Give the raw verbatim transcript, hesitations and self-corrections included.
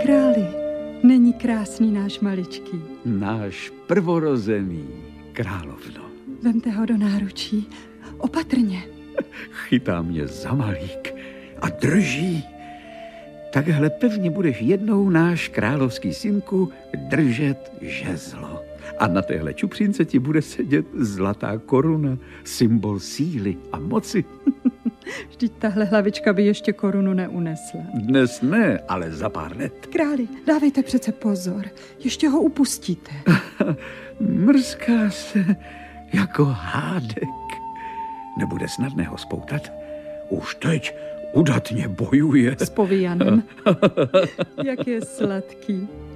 Králi, není krásný náš maličký. Náš prvorozený, královno. Vemte ho do náručí, opatrně. Chytá mě za malík a drží. Takhle pevně budeš jednou, náš královský synku, držet žezlo. A na téhle čupřince ti bude sedět zlatá koruna, symbol síly a moci. Vždyť tahle hlavička by ještě korunu neunesla. Dnes ne, ale za pár let. Králi, dávejte přece pozor, ještě ho upustíte. Mrská se jako hádek. Nebude snadné ho spoutat. Už teď udatně bojuje. S povíjanem. Jak je sladký.